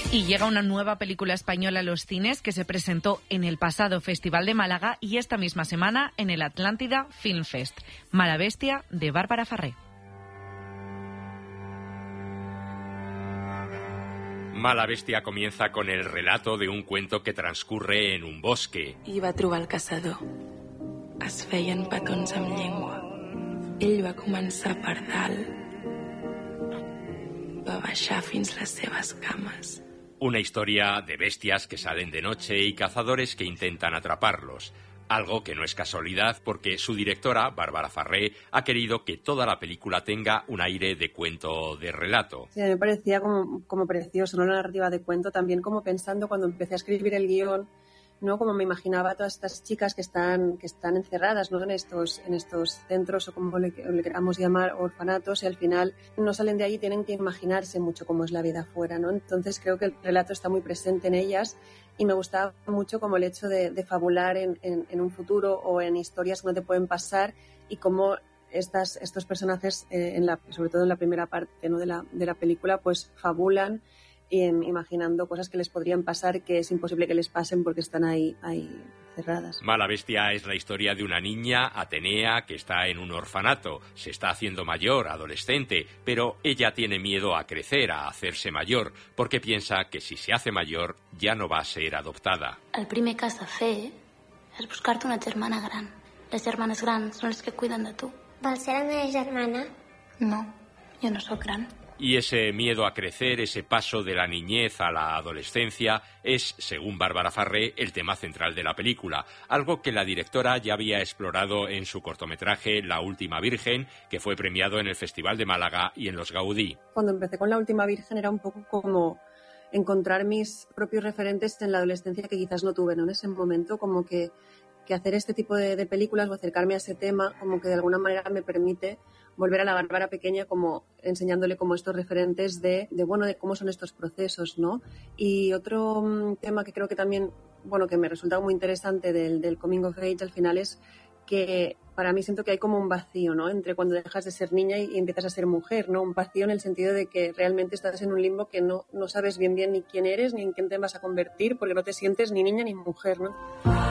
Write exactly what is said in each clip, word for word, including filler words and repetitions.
Y llega una nueva película española a los cines que se presentó en el pasado Festival de Málaga y esta misma semana en el Atlántida Film Fest. Mala Bestia, de Bárbara Farré. Mala Bestia comienza con el relato de un cuento que transcurre en un bosque. I va trobar el caçador. Es feien petons amb llengua. Ell va començar per dalt. Va baixar fins les seves cames. Una historia de bestias que salen de noche y cazadores que intentan atraparlos. Algo que no es casualidad porque su directora, Bárbara Farré, ha querido que toda la película tenga un aire de cuento de relato. Sí, me parecía como, como precioso, ¿no? La narrativa de cuento, también como pensando cuando empecé a escribir el guión, ¿no? Como me imaginaba a todas estas chicas que están, que están encerradas, ¿no? en, estos, en estos centros o como le, le queramos llamar, orfanatos, y al final no salen de ahí, tienen que imaginarse mucho cómo es la vida afuera, ¿no? Entonces creo que el relato está muy presente en ellas y me gustaba mucho como el hecho de, de fabular en, en, en un futuro o en historias que no te pueden pasar y cómo estas, estos personajes, eh, en la, sobre todo en la primera parte, ¿no? de, la, de la película, pues fabulan y en, imaginando cosas que les podrían pasar que es imposible que les pasen porque están ahí, ahí cerradas. Mala Bestia es la historia de una niña, Atenea, que está en un orfanato. Se está haciendo mayor, adolescente, pero ella tiene miedo a crecer, a hacerse mayor, porque piensa que si se hace mayor ya no va a ser adoptada. El primer que has de fer és buscar-te una germana gran. Les germanes grans són les que cuiden de tu. Vols ser la meva germana? No, jo no sóc gran. Y ese miedo a crecer, ese paso de la niñez a la adolescencia, es, según Bárbara Farré, el tema central de la película, algo que la directora ya había explorado en su cortometraje La Última Virgen, que fue premiado en el Festival de Málaga y en los Gaudí. Cuando empecé con La Última Virgen era un poco como encontrar mis propios referentes en la adolescencia que quizás no tuve, ¿no? En ese momento, como que, que hacer este tipo de, de películas o acercarme a ese tema, como que de alguna manera me permite volver a la Bárbara pequeña, como enseñándole como estos referentes de, de bueno de cómo son estos procesos, ¿no? Y otro um, tema que creo que también, bueno, que me resulta muy interesante del, del coming of age al final es que para mí siento que hay como un vacío, ¿no? Entre cuando dejas de ser niña y, y empiezas a ser mujer, ¿no? Un vacío en el sentido de que realmente estás en un limbo que no, no sabes bien bien ni quién eres ni en quién te vas a convertir porque no te sientes ni niña ni mujer, ¿no?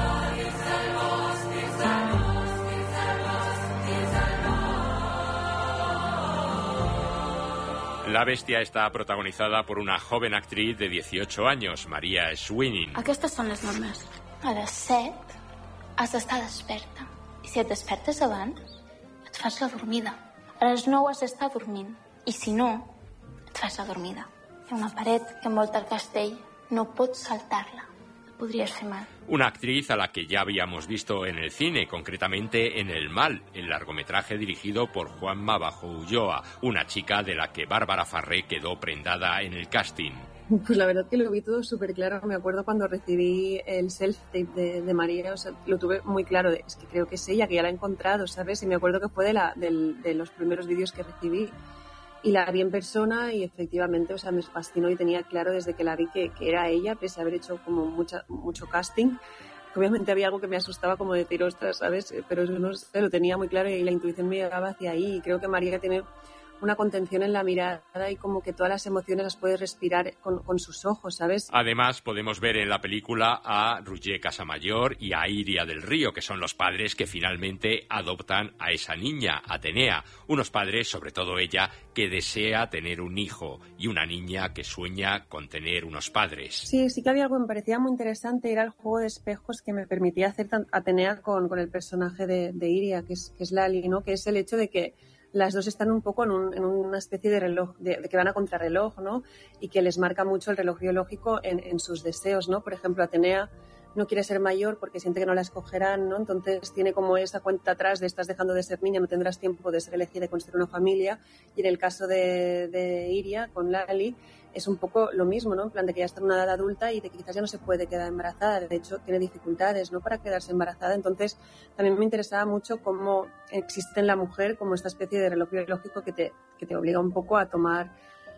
La Bestia está protagonizada por una joven actriz de dieciocho años, Maria Sweeney. Aquestes són les normes. A les set has d'estar desperta. I si et despertes abans, et fas la dormida. A les nou has d'estar dormint. I si no, et fas la dormida. Hi ha una paret que envolta el castell. No pots saltar-la. Et podries fer mal. Una actriz a la que ya habíamos visto en el cine, concretamente en El Mal, el largometraje dirigido por Juanma Bajo Ulloa, una chica de la que Bárbara Farré quedó prendada en el casting. Pues la verdad que lo vi todo súper claro. Me acuerdo cuando recibí el self-tape de, de María, o sea, lo tuve muy claro. De, es que creo que es ella, que ya la he encontrado, ¿sabes? Y me acuerdo que fue de, la, de, de los primeros vídeos que recibí. Y la vi en persona y efectivamente, o sea, me fascinó y tenía claro desde que la vi que, que era ella, pese a haber hecho como mucha, mucho casting. Obviamente había algo que me asustaba como decir, ostras, ¿sabes? Pero eso no sé, lo tenía muy claro y la intuición me llevaba hacia ahí. Y creo que María tiene una contención en la mirada y como que todas las emociones las puedes respirar con, con sus ojos, ¿sabes? Además, podemos ver en la película a Roger Casamayor y a Iria del Río, que son los padres que finalmente adoptan a esa niña, Atenea. Unos padres, sobre todo ella, que desea tener un hijo y una niña que sueña con tener unos padres. Sí, sí que había algo que me parecía muy interesante, era el juego de espejos que me permitía hacer Atenea con, con el personaje de, de Iria, que es, que es Lali, ¿no? Que es el hecho de que las dos están un poco en, un, en una especie de reloj, de, de que van a contrarreloj, ¿no? Y que les marca mucho el reloj biológico en, en sus deseos, ¿no? Por ejemplo, Atenea no quiere ser mayor porque siente que no la escogerán, ¿no? Entonces tiene como esa cuenta atrás de estás dejando de ser niña, no tendrás tiempo de ser elegida y construir una familia. Y en el caso de, de Iria, con Lali, es un poco lo mismo, ¿no? En plan de que ya está en una edad adulta y de que quizás ya no se puede quedar embarazada. De hecho, tiene dificultades, ¿no? Para quedarse embarazada. Entonces, también me interesaba mucho cómo existe en la mujer como esta especie de reloj biológico que te, que te obliga un poco a tomar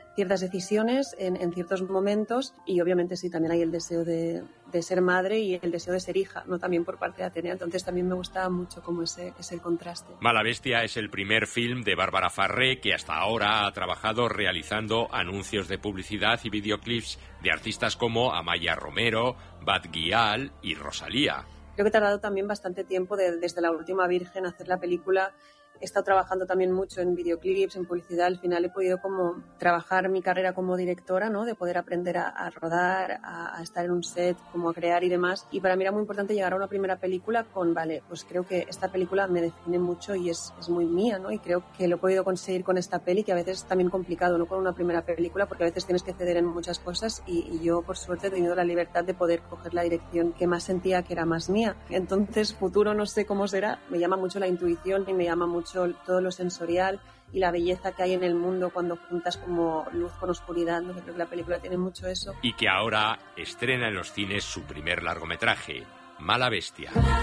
ciertas decisiones en, en ciertos momentos y obviamente sí, también hay el deseo de, de ser madre y el deseo de ser hija, no también por parte de Atenea, entonces también me gustaba mucho como ese, ese contraste. Mala Bestia es el primer film de Bárbara Farré que hasta ahora ha trabajado realizando anuncios de publicidad y videoclips de artistas como Amaya Romero, Bad Gyal y Rosalía. Creo que he tardado también bastante tiempo de, desde La Última Virgen a hacer la película. He estado trabajando también mucho en videoclips, en publicidad. Al final he podido como trabajar mi carrera como directora, ¿no? De poder aprender a, a rodar, a, a estar en un set, como a crear y demás. Y para mí era muy importante llegar a una primera película con, vale, pues creo que esta película me define mucho y es, es muy mía, ¿no? Y creo que lo he podido conseguir con esta peli, que a veces es también complicado, ¿no? Con una primera película, porque a veces tienes que ceder en muchas cosas y, y yo, por suerte, he tenido la libertad de poder coger la dirección que más sentía que era más mía. Entonces, futuro no sé cómo será. Me llama mucho la intuición y me llama mucho todo lo sensorial y la belleza que hay en el mundo cuando juntas como luz con oscuridad, ¿no? Yo creo que la película tiene mucho eso. Y que ahora estrena en los cines su primer largometraje, Mala Bestia.